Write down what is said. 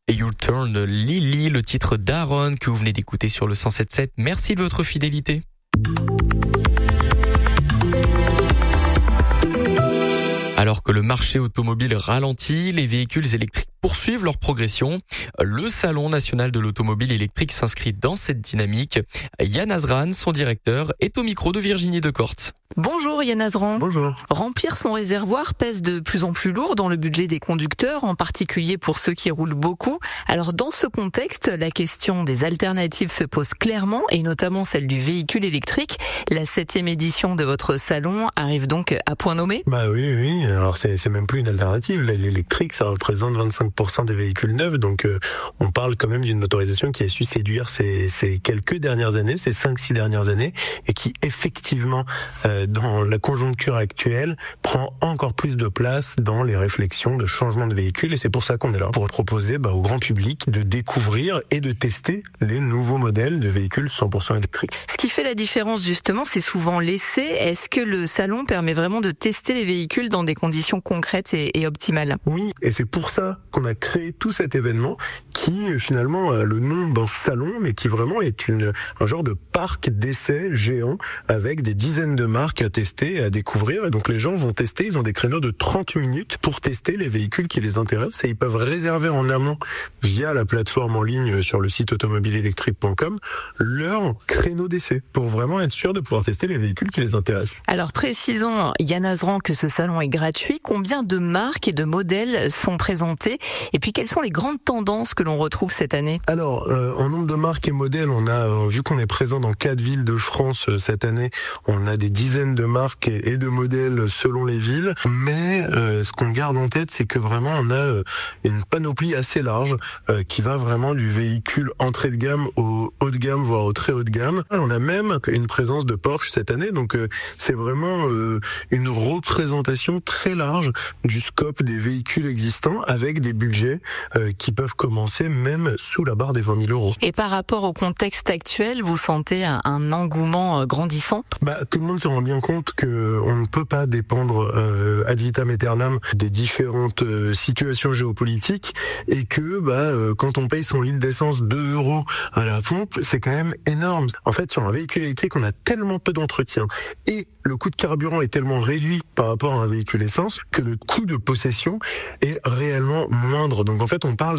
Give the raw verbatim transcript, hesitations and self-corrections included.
Et You Turn Lily, le titre d'Aaron que vous venez d'écouter sur le cent sept virgule sept. Merci de votre fidélité. Alors que le marché automobile ralentit, les véhicules électriques poursuivent leur progression. Le Salon national de l'automobile électrique s'inscrit dans cette dynamique. Yann Azran, son directeur, est au micro de Virginie Decorte. Bonjour Yann Azran. Bonjour. Remplir son réservoir pèse de plus en plus lourd dans le budget des conducteurs, en particulier pour ceux qui roulent beaucoup. Alors dans ce contexte, la question des alternatives se pose clairement, et notamment celle du véhicule électrique. La septième édition de votre salon arrive donc à point nommé. Bah oui, oui. Alors c'est, c'est même plus une alternative. L'électrique, ça représente vingt-cinq pour cent des véhicules neufs, donc euh, on parle quand même d'une motorisation qui a su séduire ces, ces quelques dernières années, ces cinq six dernières années, et qui effectivement euh, dans la conjoncture actuelle, prend encore plus de place dans les réflexions de changement de véhicule. Et c'est pour ça qu'on est là, pour proposer bah, au grand public de découvrir et de tester les nouveaux modèles de véhicules cent pour cent électriques. Ce qui fait la différence justement, c'est souvent l'essai. Est-ce que le salon permet vraiment de tester les véhicules dans des conditions concrètes et, et optimales? Oui, et c'est pour ça qu'on a créé tout cet événement qui finalement a le nom d'un salon, mais qui vraiment est une, un genre de parc d'essais géant avec des dizaines de marques à tester et à découvrir. Et donc les gens vont tester, ils ont des créneaux de trente minutes pour tester les véhicules qui les intéressent, et ils peuvent réserver en amont via la plateforme en ligne sur le site automobile électrique point com leur créneau d'essai pour vraiment être sûr de pouvoir tester les véhicules qui les intéressent. Alors précisons, Yann Azran, que ce salon est gratuit. Combien de marques et de modèles sont présentés? Et puis quelles sont les grandes tendances que l'on retrouve cette année? Alors, euh, en nombre de marques et modèles, on a, euh, vu qu'on est présent dans quatre villes de France euh, cette année, on a des dizaines de marques et de modèles selon les villes, mais euh, ce qu'on garde en tête, c'est que vraiment on a euh, une panoplie assez large euh, qui va vraiment du véhicule entrée de gamme au haut de gamme, voire au très haut de gamme. On a même une présence de Porsche cette année, donc euh, c'est vraiment euh, une représentation très large du scope des véhicules existants, avec des budgets euh, qui peuvent commencer même sous la barre des vingt mille euros. Et par rapport au contexte actuel, vous sentez un, un engouement grandissant? Bah, tout le monde se rend bien compte que on ne peut pas dépendre euh, ad vitam aeternam des différentes euh, situations géopolitiques, et que bah euh, quand on paye son litre d'essence deux euros à la pompe, c'est quand même énorme. En fait, sur un véhicule électrique, on a tellement peu d'entretien et le coût de carburant est tellement réduit par rapport à un véhicule essence que le coût de possession est réellement moindre. Donc en fait, on parle